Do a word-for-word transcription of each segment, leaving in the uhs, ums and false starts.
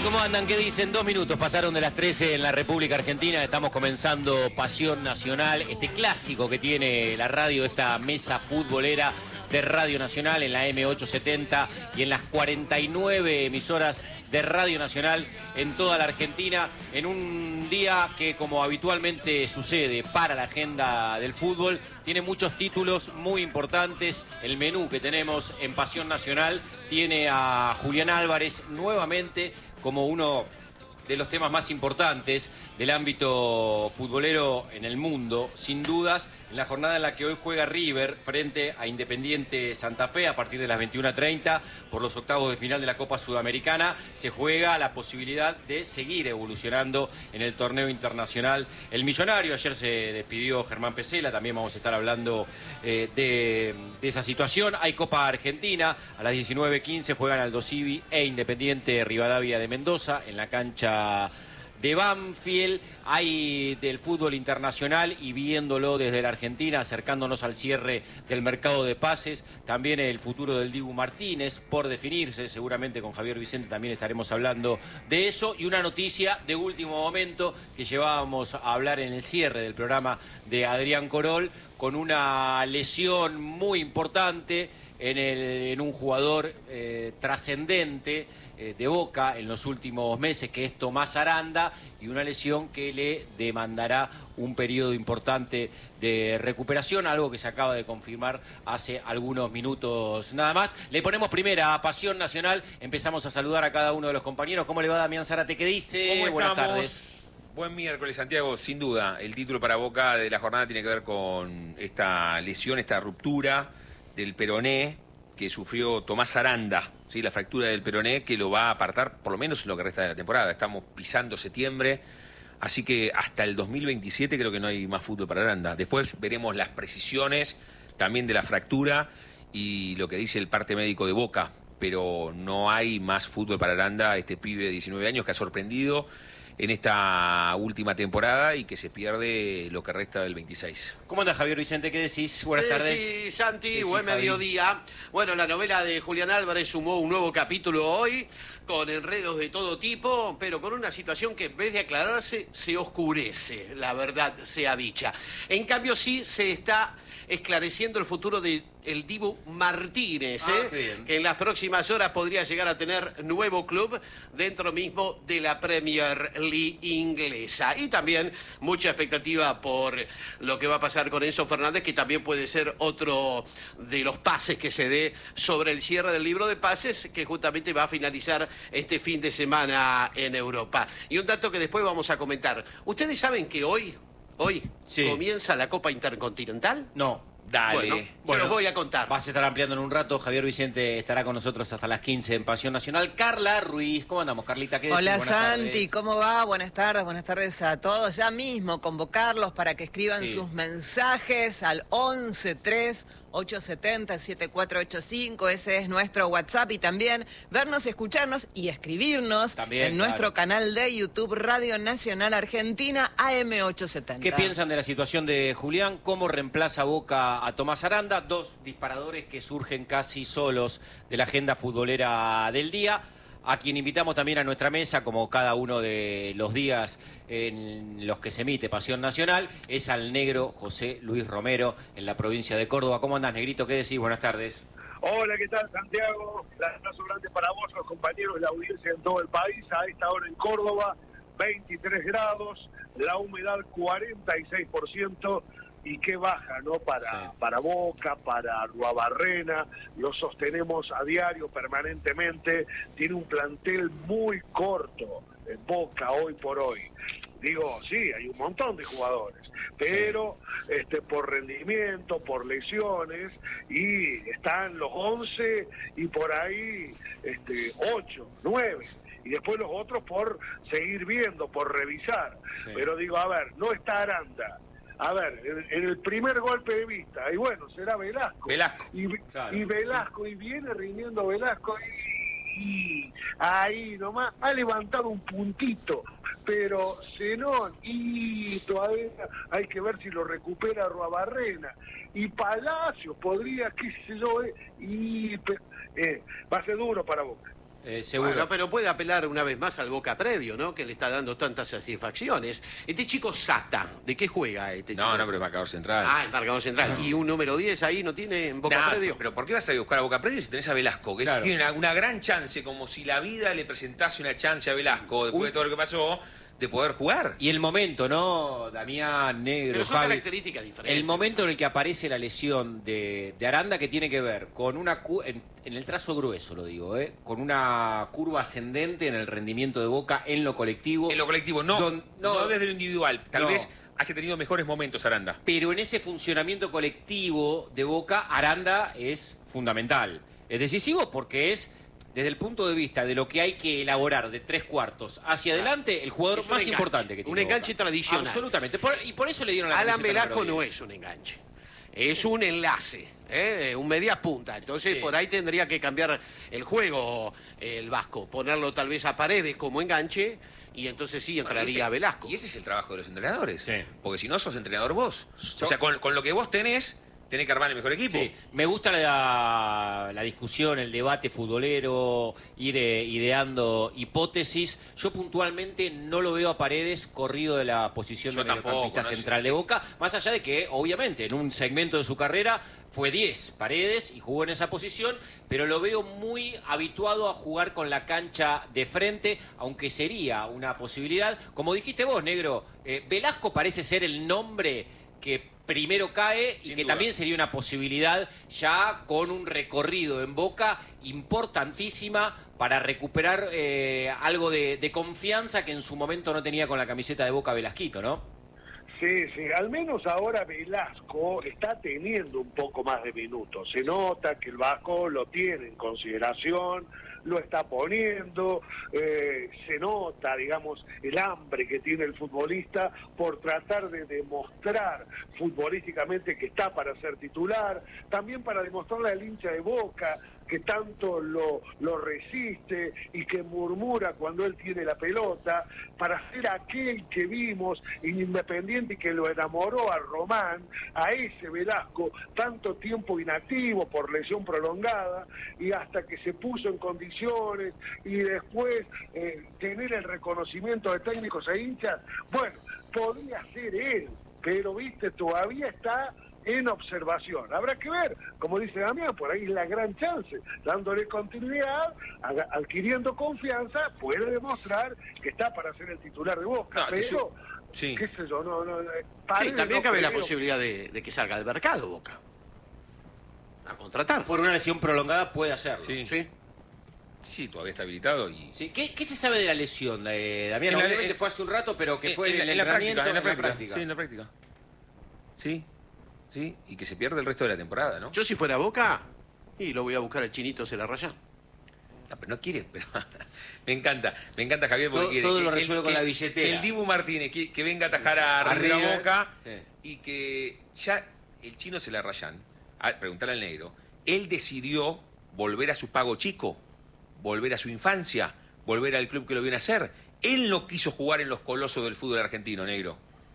tal? ¿Cómo andan? ¿Qué dicen? Dos minutos pasaron de las trece en la República Argentina. Estamos comenzando Pasión Nacional, este clásico que tiene la radio, esta mesa futbolera de Radio Nacional en la eme ochocientos setenta y en las cuarenta y nueve emisoras de Radio Nacional en toda la Argentina, en un día que, como habitualmente sucede para la agenda del fútbol, tiene muchos títulos muy importantes. El menú que tenemos en Pasión Nacional tiene a Julián Álvarez nuevamente como uno de los temas más importantes del ámbito futbolero en el mundo, sin dudas, en la jornada en la que hoy juega River frente a Independiente Santa Fe a partir de las veintiuna treinta por los octavos de final de la Copa Sudamericana. Se juega la posibilidad de seguir evolucionando en el torneo internacional. El Millonario, ayer se despidió Germán Pesela, también vamos a estar hablando eh, de, de esa situación. Hay Copa Argentina, a las diecinueve quince juegan Aldo Civi e Independiente Rivadavia de Mendoza en la cancha de Banfield. Hay del fútbol internacional y viéndolo desde la Argentina, acercándonos al cierre del mercado de pases, también el futuro del Dibu Martínez por definirse, seguramente con Javier Vicente también estaremos hablando de eso, y una noticia de último momento que llevábamos a hablar en el cierre del programa de Adrián Corol, con una lesión muy importante en, el, en un jugador eh, trascendente eh, de Boca en los últimos meses, que es Tomás Aranda, y una lesión que le demandará un periodo importante de recuperación, algo que se acaba de confirmar hace algunos minutos nada más. Le ponemos primera a Pasión Nacional, empezamos a saludar a cada uno de los compañeros. ¿Cómo le va, Damián Zárate? ¿Qué dice? ¿Cómo Buenas estamos? tardes. Buen miércoles, Santiago. Sin duda, el título para Boca de la jornada tiene que ver con esta lesión, esta ruptura del peroné que sufrió Tomás Aranda, ¿sí? La fractura del peroné que lo va a apartar por lo menos en lo que resta de la temporada. Estamos pisando septiembre, así que hasta el dos mil veintisiete creo que no hay más fútbol para Aranda. Después veremos las precisiones también de la fractura y lo que dice el parte médico de Boca, pero no hay más fútbol para Aranda, este pibe de diecinueve años que ha sorprendido en esta última temporada y que se pierde lo que resta del veintiséis. ¿Cómo anda, Javier Vicente? ¿Qué decís? Buenas tardes. Sí, Santi, Sí, buen Javi. mediodía. Bueno, la novela de Julián Álvarez sumó un nuevo capítulo hoy, con enredos de todo tipo, pero con una situación que en vez de aclararse, se oscurece, la verdad sea dicha. En cambio, sí se está esclareciendo el futuro de el Dibu Martínez, Ah, ¿eh? qué bien. que en las próximas horas podría llegar a tener nuevo club dentro mismo de la Premier League inglesa. Y también mucha expectativa por lo que va a pasar con Enzo Fernández, que también puede ser otro de los pases que se dé sobre el cierre del libro de pases, que justamente va a finalizar este fin de semana en Europa. Y un dato que después vamos a comentar. ¿Ustedes saben que hoy, hoy Sí. comienza la Copa Intercontinental? No. Dale. Bueno, yo Bueno, los voy a contar. Vas a estar ampliando en un rato. Javier Vicente estará con nosotros hasta las quince en Pasión Nacional. Carla Ruiz, ¿cómo andamos, Carlita? ¿Qué decís? Hola Buenas Santi, tardes. ¿cómo va? Buenas tardes, buenas tardes a todos. Ya mismo convocarlos para que escriban Sí. sus mensajes al once tres ocho siete cero siete cuatro ocho cinco, ese es nuestro WhatsApp, y también vernos, escucharnos y escribirnos También, en claro. nuestro canal de YouTube Radio Nacional Argentina A M ochocientos setenta. ¿Qué piensan de la situación de Julián? ¿Cómo reemplaza Boca a Tomás Aranda? Dos disparadores que surgen casi solos de la agenda futbolera del día. A quien invitamos también a nuestra mesa, como cada uno de los días en los que se emite Pasión Nacional, es al negro José Luis Romero en la provincia de Córdoba. ¿Cómo andás, negrito? ¿Qué decís? Buenas tardes. Hola, ¿qué tal, Santiago? Un abrazo grande para vos, los compañeros de la audiencia en todo el país. A esta hora en Córdoba, veintitrés grados, la humedad cuarenta y seis por ciento. Y qué baja, ¿no? Para, Sí. para Boca, para Ruabarrena, lo sostenemos a diario, permanentemente. Tiene un plantel muy corto, en Boca, hoy por hoy. Digo, sí, hay un montón de jugadores, pero sí. este, por rendimiento, por lesiones, y están los once y por ahí este, ocho, nueve. Y después los otros por seguir viendo, por revisar. Sí. Pero digo, a ver, no está Aranda. A ver, en, en el primer golpe de vista, y bueno, será Velasco. Velasco. Y, claro. y Velasco, y viene rindiendo Velasco, y, y ahí nomás ha levantado un puntito, pero Zenón, y todavía hay que ver si lo recupera Ruabarrena. Y Palacios podría, qué sé yo, eh, y eh, va a ser duro para Boca. Eh, seguro. Bueno, pero puede apelar una vez más al Boca Predio, ¿no? Que le está dando tantas satisfacciones. Este chico Sata, ¿de qué juega este chico? No, no, pero es marcador central. Ah, el marcador central. ¿Y un número diez ahí no tiene en Boca Nah, Predio? pero ¿por qué vas a buscar a Boca Predio si tenés a Velasco? Que es- Claro. tiene una, una gran chance, como si la vida le presentase una chance a Velasco, después Un- de todo lo que pasó, de poder jugar. Y el momento, ¿no? Damián, Negro, Pero son Javi, características diferentes. el momento en el que aparece la lesión de, de Aranda, que tiene que ver con una cu- en, en el trazo grueso, lo digo, ¿eh? Con una curva ascendente en el rendimiento de Boca en lo colectivo. En lo colectivo, no, Don- no, no, desde lo individual. Tal no. vez haya tenido mejores momentos, Aranda. Pero en ese funcionamiento colectivo de Boca, Aranda es fundamental. Es decisivo porque es, desde el punto de vista de lo que hay que elaborar de tres cuartos hacia adelante, el jugador Es un más enganche, importante que un tiene enganche Boca. tradicional. Absolutamente. Por- y por eso le dieron la Alan camiseta Velasco número no diez. es un enganche. Es un enlace, ¿eh? Un media punta. Entonces, Sí. por ahí tendría que cambiar el juego el Vasco. Ponerlo tal vez a Paredes como enganche y entonces sí Bueno, entraría ese- Velasco. Y ese es el trabajo de los entrenadores. Sí. Porque si no sos entrenador vos. Yo- O sea, con, con lo que vos tenés, tenés que armar el mejor equipo. Sí, me gusta la, la discusión, el debate futbolero, ir eh, ideando hipótesis. Yo puntualmente no lo veo a Paredes corrido de la posición Yo de tampoco, mediocampista no sé. central de Boca, más allá de que, obviamente, en un segmento de su carrera fue diez Paredes y jugó en esa posición, pero lo veo muy habituado a jugar con la cancha de frente, aunque sería una posibilidad. Como dijiste vos, Negro, eh, Velasco parece ser el nombre que primero cae y Sin que duda. también sería una posibilidad ya con un recorrido en Boca importantísima para recuperar eh, algo de, de confianza que en su momento no tenía con la camiseta de Boca Velasquito, ¿no? Sí, sí, al menos ahora Velasco está teniendo un poco más de minutos. Se nota que el Vasco lo tiene en consideración, lo está poniendo, eh, se nota, digamos, el hambre que tiene el futbolista por tratar de demostrar futbolísticamente que está para ser titular, también para demostrarle al hincha de Boca que tanto lo, lo resiste y que murmura cuando él tiene la pelota, para ser aquel que vimos en Independiente y que lo enamoró a Román, a ese Velasco, tanto tiempo inactivo por lesión prolongada, y hasta que se puso en condiciones, y después eh, tener el reconocimiento de técnicos e hinchas, bueno, podría ser él, pero viste, todavía está en observación. Habrá que ver, como dice Damián, por ahí es la gran chance, dándole continuidad, aga- adquiriendo confianza, puede demostrar que está para ser el titular de Boca, No, que pero, sí. qué sé yo, no, no, eh, Sí, Paredes también no cabe la creo. posibilidad de, de que salga al mercado Boca. A contratar. Por una lesión prolongada puede hacerlo. Sí. Sí. Sí, todavía está habilitado y... Sí, ¿Qué, qué se sabe de la lesión, de Damián? En la- Obviamente en- fue hace un rato, pero que fue en, en, el en la práctica, entrenamiento, en la práctica. práctica. Sí, en la práctica. Sí, sí, y que se pierde el resto de la temporada, ¿no? Yo si fuera Boca, y lo voy a buscar al chinito, se la raya. No, pero no quiere, pero me encanta, me encanta Javier porque Todo- quiere todo que- lo que- resuelve que- con la que billetera. el Dibu Martínez que, que venga a atajar a A River River, Boca sí. y que ya el chino se la rayan. A preguntarle al negro, él decidió volver a su pago chico, volver a su infancia, volver al club que lo viene a hacer. Él no quiso jugar en los colosos del fútbol argentino, negro.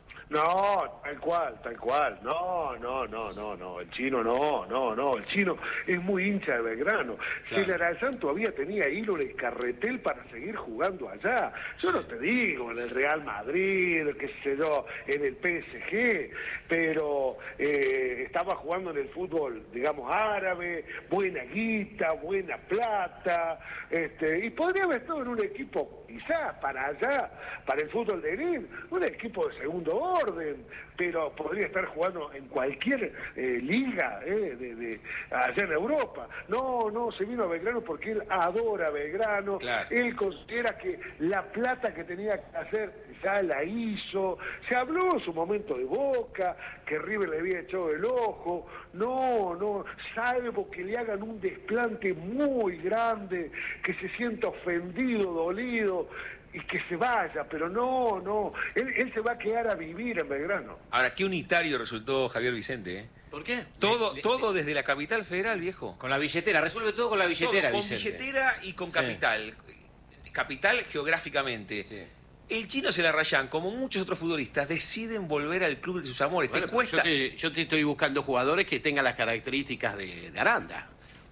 No, tal cual, tal cual. No, no, no, no, no. El chino no, no, no. El chino es muy hincha de Belgrano. Claro. Si el Arayán todavía tenía hilo en el carretel para seguir jugando allá. Yo no te digo en el Real Madrid, qué sé yo, en el P S G, pero eh, estaba jugando en el fútbol, digamos, árabe, buena guita, buena plata, este, y podría haber estado en un equipo, quizás para allá, para el fútbol de Green, un equipo de segundo orden, pero podría estar jugando en cualquier eh, liga eh, de, de allá en Europa. No, no, se vino a Belgrano porque él adora Belgrano, Claro. él considera que la plata que tenía que hacer ya la hizo, se habló en su momento de Boca, que River le había echado el ojo, no, no, salvo que le hagan un desplante muy grande, que se sienta ofendido, dolido, y que se vaya, pero no, no, él, él se va a quedar a vivir en Belgrano. Ahora, qué unitario resultó Javier Vicente, ¿eh? ¿Por qué? Todo, Le- le- todo desde la capital federal, viejo. Con la billetera, resuelve todo con la billetera, Todo, con Vicente. billetera y con Sí. capital. Capital geográficamente. Sí. El chino se la rayan, como muchos otros futbolistas, deciden volver al club de sus amores. Bueno, te pero cuesta. Yo te, yo te estoy buscando jugadores que tengan las características de, de Aranda.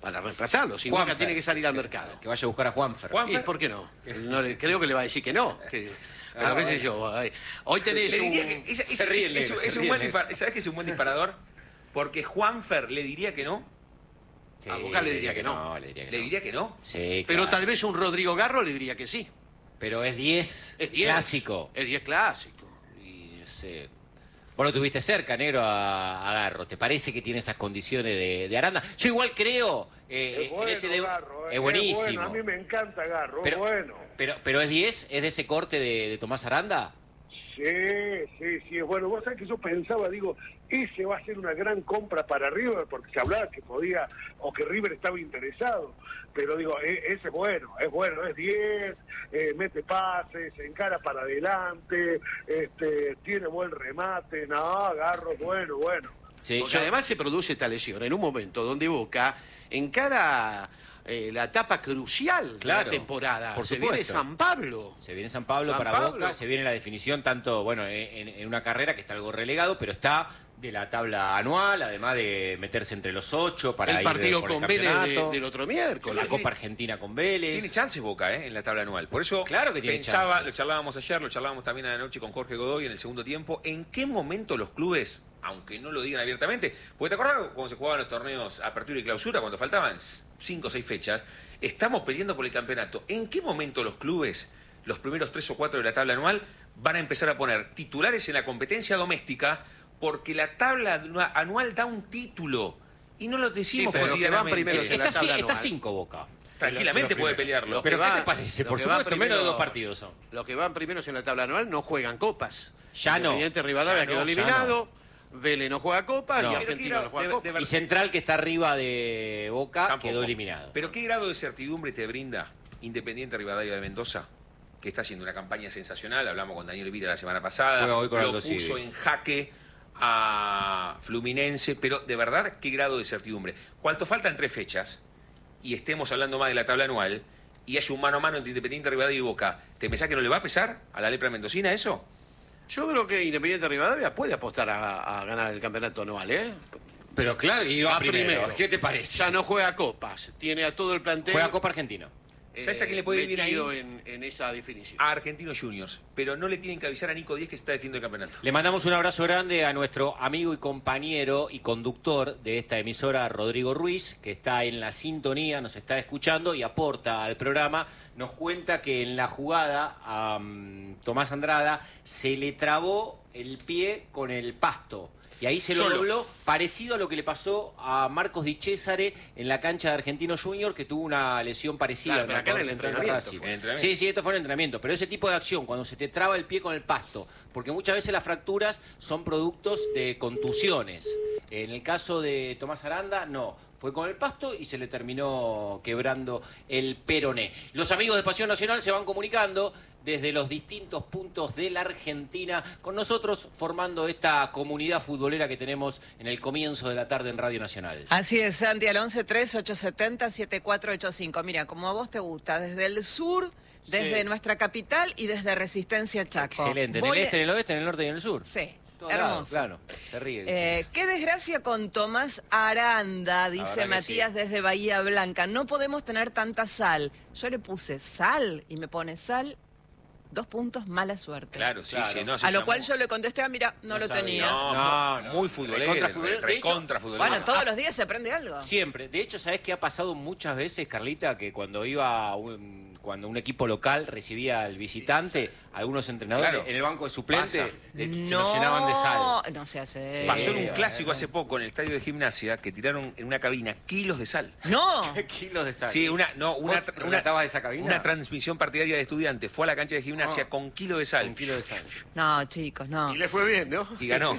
para reemplazarlo. Si Juanfer. Boca tiene que salir al mercado. Que vaya a buscar a Juanfer. Juan- ¿Y por qué no? no le, creo que le va a decir que no. Que, pero Ah, qué sé bueno. yo. ay, Hoy tenés Le un... diría que esa- Se esa- ríe es, el es- negro, es se un ríe buen el dispar- ¿Sabes que es un buen disparador? Porque Juanfer le diría que no. Sí, A Boca le diría que no. Le diría que Le no. diría que no. Sí, Pero claro. tal vez un Rodrigo Garro le diría que sí. Pero es diez, Es diez. clásico. Es diez clásico. Y no sé. Vos lo tuviste cerca, negro, a, a Garro. ¿Te parece que tiene esas condiciones de, de Aranda? Yo igual creo. Eh, Es bueno, en este de- Garro, eh, es buenísimo. bueno, a mí me encanta Garro, Pero- es bueno. Pero, pero es diez, es de ese corte de, de Tomás Aranda. Sí, sí, sí, es bueno. Vos sabés que yo pensaba, digo, ese va a ser una gran compra para River, porque se hablaba que podía, o que River estaba interesado. Pero digo, e- ese es bueno, es bueno, es diez, eh, mete pases, encara para adelante, este, tiene buen remate, no, Garro, bueno, bueno. Sí, Porque yo- además se produce esta lesión en un momento donde Boca encara eh, la etapa crucial Claro, de la temporada. por se supuesto. viene San Pablo. Se viene San Pablo San para Pablo. Boca, se viene la definición tanto, bueno, en, en una carrera que está algo relegado, pero está de la tabla anual, además de meterse entre los ocho para El ir partido por el con Vélez de- campeonato, del otro con miércoles. la Copa Argentina con Vélez. Tiene chances Boca, ¿eh? En la tabla anual. Por eso Claro que tiene pensaba, chances. lo charlábamos ayer, lo charlábamos también anoche con Jorge Godoy en el segundo tiempo, ¿en qué momento los clubes, aunque no lo digan abiertamente, porque te acordás cuando se jugaban los torneos Apertura y Clausura, cuando faltaban cinco o seis fechas, estamos peleando por el campeonato? ¿En qué momento los clubes, los primeros tres o cuatro de la tabla anual, van a empezar a poner titulares en la competencia doméstica? Porque la tabla anual da un título y no lo decimos Sí, pero los que van cotidianamente. primeros en la Está, ci- tabla está anual. cinco Boca. Tranquilamente Los puede primeros. pelearlo. Los Pero que ¿qué van- te parece? los Por que van supuesto, menos de primero- dos partidos son. Los que van primeros en la tabla anual no juegan copas. Ya no. Independiente Rivadavia Ya no, quedó ya eliminado, Vélez no juega copas No. y Pero qué Argentino grado no juega de- copas. de Y Central, que está arriba de Boca, Tampoco. quedó eliminado. Pero ¿qué grado de certidumbre te brinda Independiente Rivadavia de Mendoza? Que está haciendo una campaña sensacional. Hablamos con Daniel Vira la semana pasada. Juega hoy con Lo Aldo puso Civi. en jaque a Fluminense. Pero de verdad, ¿qué grado de certidumbre? Cuanto faltan tres fechas y estemos hablando más de la tabla anual y hay un mano a mano entre Independiente Rivadavia y Boca, ¿te pensás que no le va a pesar a la lepra mendocina eso? Yo creo que Independiente Rivadavia puede apostar a, a ganar el campeonato anual, ¿eh? Pero claro, y va Va primero. primero. ¿Qué te parece? Ya no juega copas, tiene a todo el plantel. Juega Copa Argentina. ¿Sabes a quién le puede ir bien metido ahí? en, en esa definición. A Argentinos Juniors. Pero no le tienen que avisar a Nico Díez que se está defendiendo el campeonato. Le mandamos un abrazo grande a nuestro amigo y compañero y conductor de esta emisora, Rodrigo Ruiz, que está en la sintonía, nos está escuchando y aporta al programa. Nos cuenta que en la jugada a um, Tomás Andrada se le trabó el pie con el pasto. Y ahí se lo Solo. dobló, parecido a lo que le pasó a Marcos Di Cesare en la cancha de Argentino Junior, que tuvo una lesión parecida. Claro, pero acá en el Central de entrenamiento Racing. fue. En el entrenamiento. Sí, sí, esto fue en entrenamiento, pero ese tipo de acción, cuando se te traba el pie con el pasto, porque muchas veces las fracturas son productos de contusiones. En el caso de Tomás Aranda, no. Fue con el pasto y se le terminó quebrando el peroné. Los amigos de Pasión Nacional se van comunicando desde los distintos puntos de la Argentina con nosotros, formando esta comunidad futbolera que tenemos en el comienzo de la tarde en Radio Nacional. Así es, Santi, al once tres ocho siete cero siete cuatro ocho cinco. Mira, como a vos te gusta, desde el sur, desde Sí. nuestra capital y desde Resistencia Chaco. Excelente. En Voy el a- este, en el oeste, en el norte y en el sur. Sí, Todos lados, hermoso. claro, se ríe. Eh, qué desgracia con Tomás Aranda, dice verdad que Matías sí. desde Bahía Blanca. No podemos tener tanta sal. Yo le puse sal y me pone sal, dos puntos, mala suerte. Claro, sí, Claro. sí. No, se A lo llamó- cual yo le contesté, ah, mira, no, No lo sabía. tenía. No, No, mu- no. muy futbolero. Recontra futbolero. De hecho- Recontra futbolero. Bueno, todos los días se aprende algo. Siempre. De hecho, ¿sabés qué ha pasado muchas veces, Carlita? Que cuando iba a un, cuando un equipo local recibía al visitante, algunos entrenadores Claro. en el banco de suplente Pasa. le- se no, lo llenaban de sal. no se hace. Sí. Pasó en un Eh, clásico hace poco en el estadio de gimnasia que tiraron en una cabina kilos de sal. No. ¿Qué kilos de sal? Sí, una, no, una, ¿Vos una, relatabas de esa cabina? una transmisión partidaria de estudiantes. Fue a la cancha de gimnasia Ah. con kilo de sal. Un kilo de sal. No, chicos, no. Y le fue bien, ¿no? Y ganó.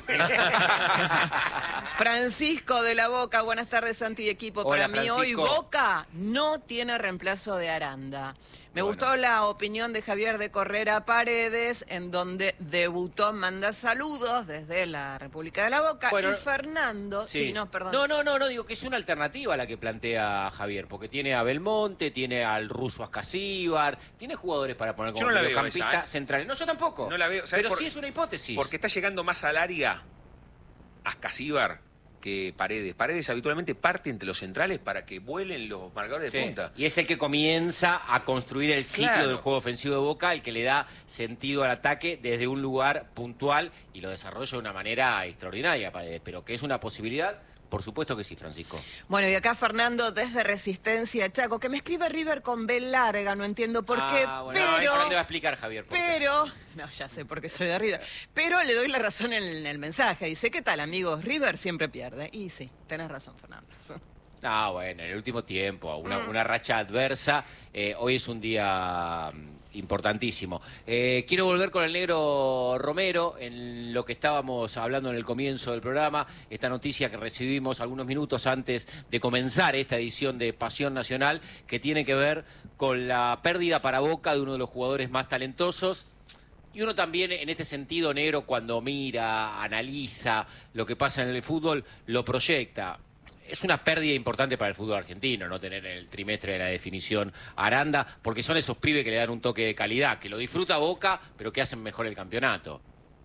Francisco de la Boca, buenas tardes, Santi y equipo. Hola, Para mí hoy Francisco. Boca no tiene reemplazo de Aranda. Me Bueno. gustó la opinión de Javier de Correra Paredes, en donde debutó, manda saludos desde la República de la Boca. Bueno, y Fernando, sí. no, perdón. No, no, no, no, digo que es una alternativa la que plantea Javier, porque tiene a Belmonte, tiene al ruso Ascasíbar, tiene jugadores para poner Yo como no la veo mediocampista esa, ¿eh? centrales. No, yo tampoco. No la veo. ¿Sabés Pero por- sí es una hipótesis. Porque está llegando más al área Ascasíbar que Paredes. Paredes habitualmente parte entre los centrales para que vuelen los marcadores de Sí. punta. Y es el que comienza a construir el ciclo Claro. del juego ofensivo de Boca, el que le da sentido al ataque desde un lugar puntual y lo desarrolla de una manera extraordinaria, Paredes. Pero que es una posibilidad, por supuesto que sí, Francisco. Bueno, y acá Fernando desde Resistencia Chaco, que me escribe River con B larga, no entiendo por qué, Ah, bueno, pero... ahí Fernando va a explicar, Javier. por qué. Pero, no, ya sé porque soy de River, pero le doy la razón en el, en el mensaje. Dice, ¿qué tal, amigos? River siempre pierde. Y sí, tenés razón, Fernando. No, bueno, en el último tiempo, una, una racha adversa. Eh, hoy es un día mm, importantísimo. Eh, quiero volver con el negro Romero en lo que estábamos hablando en el comienzo del programa, esta noticia que recibimos algunos minutos antes de comenzar esta edición de Pasión Nacional, que tiene que ver con la pérdida para Boca de uno de los jugadores más talentosos. Y uno también, en este sentido, negro, cuando mira, analiza lo que pasa en el fútbol, lo proyecta. Es una pérdida importante para el fútbol argentino no tener en el trimestre de la definición a Aranda, porque son esos pibes que le dan un toque de calidad, que lo disfruta Boca, pero que hacen mejor el campeonato.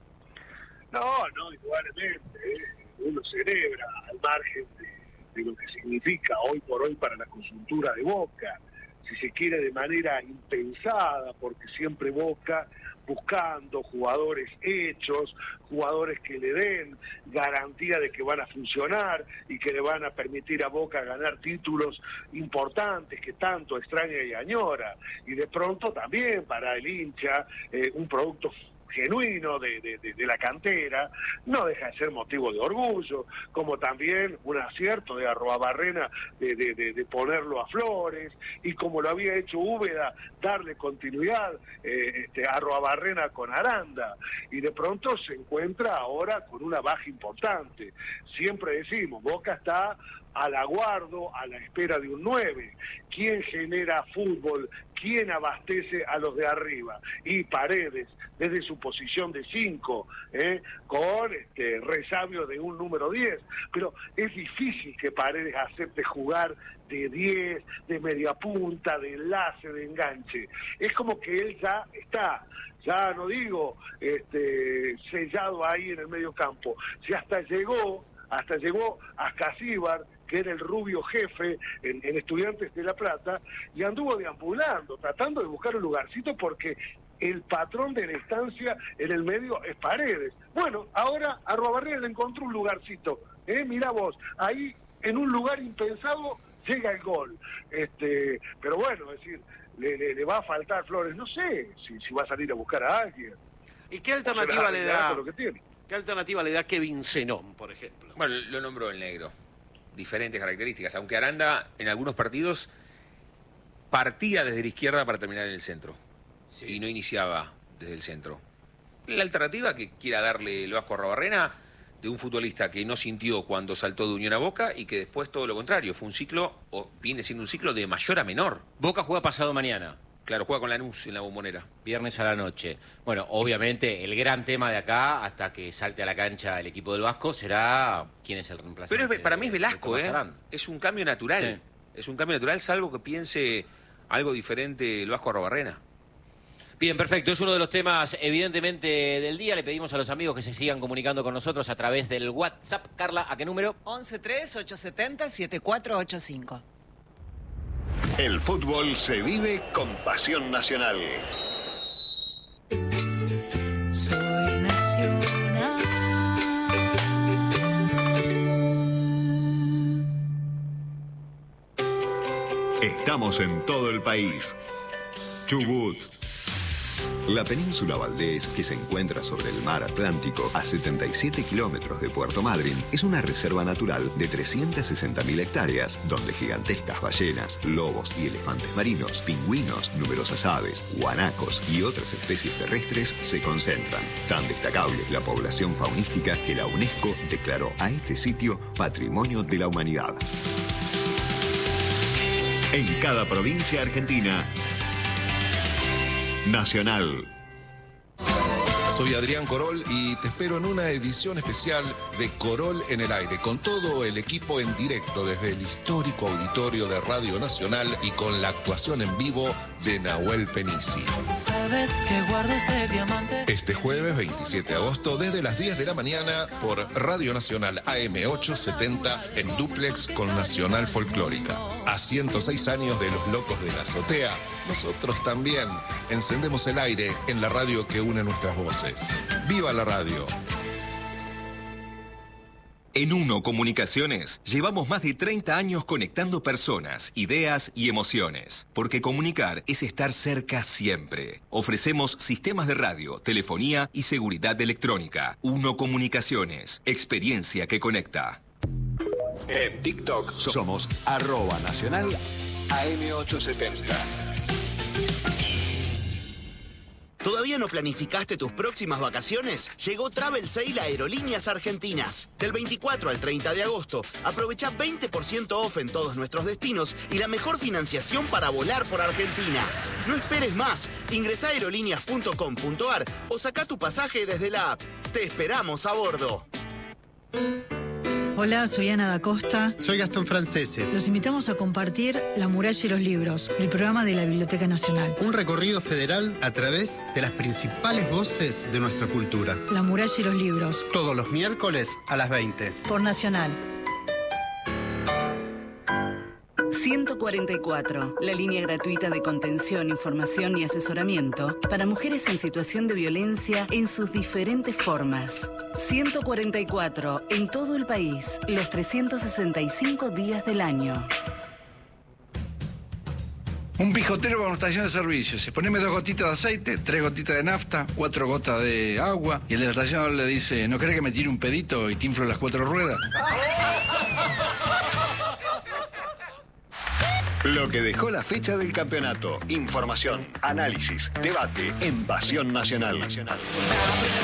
No, no, indudablemente. ¿eh? Uno celebra al margen de, de lo que significa hoy por hoy para la coyuntura de Boca, si se quiere de manera impensada, porque siempre Boca buscando jugadores hechos, jugadores que le den garantía de que van a funcionar y que le van a permitir a Boca ganar títulos importantes que tanto extraña y añora. Y de pronto también para el hincha eh, un producto genuino de, de, de, de la cantera, no deja de ser motivo de orgullo, como también un acierto de Arruabarrena de, de, de, de ponerlo a Flores, y como lo había hecho Úbeda, darle continuidad eh, este, a Arruabarrena con Aranda, y de pronto se encuentra ahora con una baja importante. Siempre decimos, Boca está al aguardo, a la espera de un nueve. ¿Quién genera fútbol? ¿Quién abastece a los de arriba? Y Paredes, desde su posición de cinco, ¿eh? con este resabio de un número diez. Pero es difícil que Paredes acepte jugar de diez, de media punta, de enlace, de enganche. Es como que él ya está, ya no digo este, sellado ahí en el medio campo. Si hasta llegó, hasta llegó a Casíbar, que era el rubio jefe en, en Estudiantes de La Plata, y anduvo deambulando, tratando de buscar un lugarcito porque el patrón de la estancia en el medio es Paredes. Bueno, ahora a Arruabarrena le encontró un lugarcito, ¿eh? Mirá vos, ahí en un lugar impensado llega el gol. Este, pero bueno, es decir, le, le, le va a faltar Flores, no sé si, si va a salir a buscar a alguien. ¿Y qué alternativa le da? Lo que tiene. ¿Qué alternativa le da Kevin Zenón, por ejemplo? Bueno, lo nombró el negro. Diferentes características, aunque Aranda en algunos partidos partía desde la izquierda para terminar en el centro. Sí. Y no iniciaba desde el centro. La alternativa que quiera darle el Vasco Arruabarrena de un futbolista que no sintió cuando saltó de Unión a Boca y que después todo lo contrario, fue un ciclo, o viene siendo un ciclo de mayor a menor. Boca juega pasado mañana. Claro, juega con Lanús en la Bombonera. Viernes a la noche. Bueno, obviamente el gran tema de acá, hasta que salte a la cancha el equipo del Vasco, será quién es el reemplazante. Pero es, para mí es Velasco, ¿eh? Es un cambio natural. Sí. Es un cambio natural, salvo que piense algo diferente el Vasco Arruabarrena. Bien, perfecto. Es uno de los temas, evidentemente, del día. Le pedimos a los amigos que se sigan comunicando con nosotros a través del WhatsApp. Carla, ¿a qué número? once tres, ochocientos setenta, setenta y cuatro ochenta y cinco. El fútbol se vive con pasión nacional. Soy nacional. Estamos en todo el país. Chubut. La península Valdés, que se encuentra sobre el mar Atlántico a setenta y siete kilómetros de Puerto Madryn, es una reserva natural de trescientas sesenta mil hectáreas, donde gigantescas ballenas, lobos y elefantes marinos, pingüinos, numerosas aves, guanacos y otras especies terrestres se concentran. Tan destacable es la población faunística que la UNESCO declaró a este sitio Patrimonio de la Humanidad. En cada provincia argentina, Nacional. Soy Adrián Corol y te espero en una edición especial de Corol en el Aire, con todo el equipo en directo desde el histórico auditorio de Radio Nacional y con la actuación en vivo de Nahuel Penisi. ¿Sabes que guardo este diamante? Este jueves veintisiete de agosto desde las diez de la mañana por Radio Nacional A M ochocientos setenta en dúplex con Nacional Folclórica. A ciento seis años de Los Locos de la Azotea, nosotros también encendemos el aire en la radio que une nuestras voces. ¡Viva la radio! En Uno Comunicaciones llevamos más de treinta años conectando personas, ideas y emociones. Porque comunicar es estar cerca siempre. Ofrecemos sistemas de radio, telefonía y seguridad electrónica. Uno Comunicaciones, experiencia que conecta. En TikTok somos arroba nacional A M ochocientos setenta. ¿Todavía no planificaste tus próximas vacaciones? Llegó Travel Sale a Aerolíneas Argentinas. Del veinticuatro al treinta de agosto, aprovecha veinte por ciento off en todos nuestros destinos y la mejor financiación para volar por Argentina. No esperes más. Ingresá a aerolíneas punto com punto ar o saca tu pasaje desde la app. Te esperamos a bordo. Hola, soy Ana da Costa. Soy Gastón Francese. Los invitamos a compartir La Muralla y los Libros, el programa de la Biblioteca Nacional. Un recorrido federal a través de las principales voces de nuestra cultura. La Muralla y los Libros. Todos los miércoles a las veinte. Por Nacional. ciento cuarenta y cuatro, la línea gratuita de contención, información y asesoramiento para mujeres en situación de violencia en sus diferentes formas. ciento cuarenta y cuatro, en todo el país, los trescientos sesenta y cinco días del año. Un pijotero va a una estación de servicio. Se poneme dos gotitas de aceite, tres gotitas de nafta, cuatro gotas de agua. Y el de la estación le dice, ¿no querés que me tire un pedito y te inflo las cuatro ruedas? Lo que dejó la fecha del campeonato. Información, análisis, debate en Pasión Nacional.